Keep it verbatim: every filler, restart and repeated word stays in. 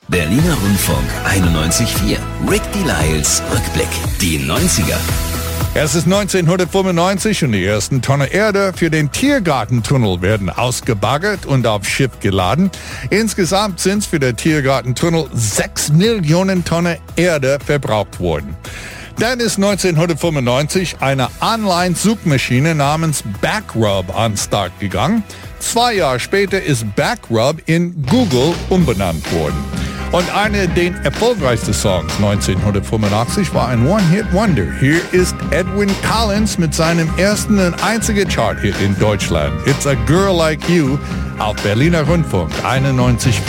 Berliner Rundfunk einundneunzig Komma vier. Rick Delisles Rückblick. Die neunziger. Es ist neunzehnhundertfünfundneunzig und die ersten Tonnen Erde für den Tiergartentunnel werden ausgebaggert und aufs Schiff geladen. Insgesamt sind es für den Tiergartentunnel sechs Millionen Tonnen Erde verbraucht worden. Dann ist neunzehnhundertfünfundneunzig eine Online-Suchmaschine namens Backrub an den Start gegangen. Zwei Jahre später ist Backrub in Google umbenannt worden. Und einer der erfolgreichsten Songs neunzehnhundertfünfundachtzig war ein One-Hit-Wonder. Hier ist Edwyn Collins mit seinem ersten und einzigen Chart-Hit in Deutschland. It's a Girl Like You auf Berliner Rundfunk einundneunzig Komma vier.